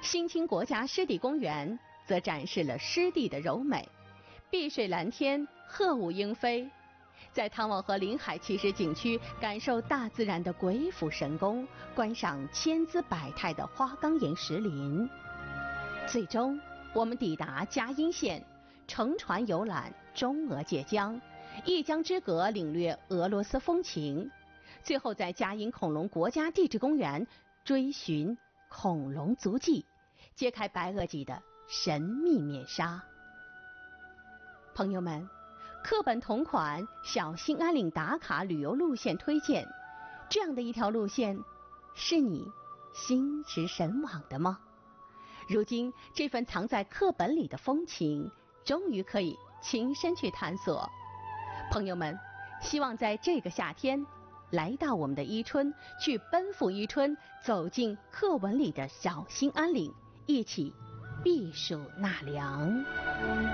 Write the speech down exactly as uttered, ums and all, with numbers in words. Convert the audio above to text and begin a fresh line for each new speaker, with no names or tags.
新青国家湿地公园则展示了湿地的柔美，碧水蓝天，鹤舞莺飞。在汤王河临海奇石景区感受大自然的鬼斧神工，观赏千姿百态的花岗岩石林。最终我们抵达嘉阴县，乘船游览中俄界江，一江之隔领略俄罗斯风情，最后在嘉阴恐龙国家地质公园追寻恐龙足迹，揭开白垩纪的神秘面纱。朋友们，课本同款小兴安岭打卡旅游路线推荐，这样的一条路线是你心驰神往的吗？如今这份藏在课本里的风情终于可以亲身去探索。朋友们，希望在这个夏天来到我们的伊春，去奔赴伊春，走进课文里的小兴安岭，一起避暑纳凉。